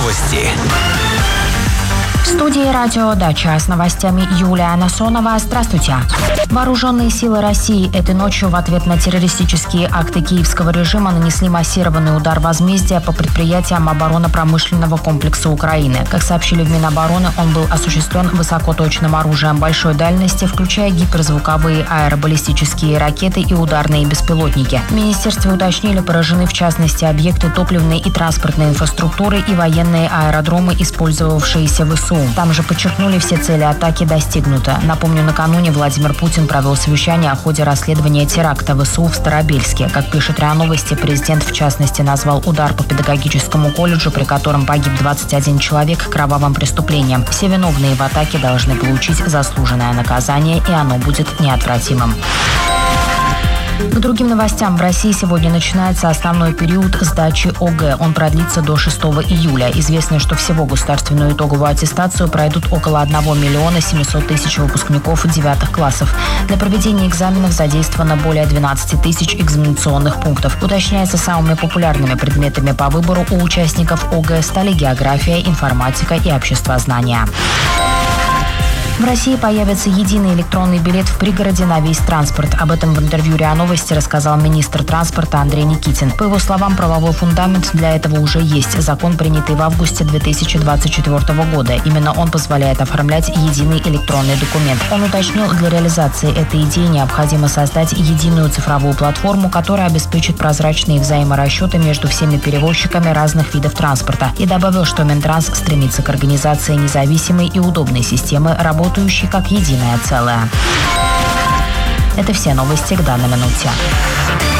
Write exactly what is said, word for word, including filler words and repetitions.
Новости. В студии радио «Дача» с новостями Юлия Насонова. Здравствуйте. Вооруженные силы России этой ночью в ответ на террористические акты киевского режима нанесли массированный удар возмездия по предприятиям оборонно-промышленного комплекса Украины. Как сообщили в Минобороны, он был осуществлен высокоточным оружием большой дальности, включая гиперзвуковые аэробаллистические ракеты и ударные беспилотники. В министерстве уточнили, поражены в частности объекты топливной и транспортной инфраструктуры и военные аэродромы, использовавшиеся в ВСУ. Там же подчеркнули, все цели атаки достигнуты. Напомню, накануне Владимир Путин провел совещание о ходе расследования теракта ВСУ в Старобельске. Как пишет РИА Новости, президент в частности назвал удар по педагогическому колледжу, при котором погиб двадцать один человек, кровавым преступлением. Все виновные в атаке должны получить заслуженное наказание, и оно будет неотвратимым. К другим новостям. В России сегодня начинается основной период сдачи ОГЭ. Он продлится до шестого июля. Известно, что всего государственную итоговую аттестацию пройдут около одного миллиона семисот тысяч выпускников девятых классов. Для проведения экзаменов задействовано более двенадцати тысяч экзаменационных пунктов. Уточняется, самыми популярными предметами по выбору у участников ОГЭ стали география, информатика и обществознание. В России появится единый электронный билет в пригороде на весь транспорт. Об этом в интервью РИА Новости рассказал министр транспорта Андрей Никитин. По его словам, правовой фундамент для этого уже есть. Закон, принятый в августе две тысячи двадцать четвёртого года. Именно он позволяет оформлять единый электронный документ. Он уточнил, для реализации этой идеи необходимо создать единую цифровую платформу, которая обеспечит прозрачные взаиморасчеты между всеми перевозчиками разных видов транспорта. И добавил, что Минтранс стремится к организации независимой и удобной системы, работающей как единое целое. Это все новости к данной минуте.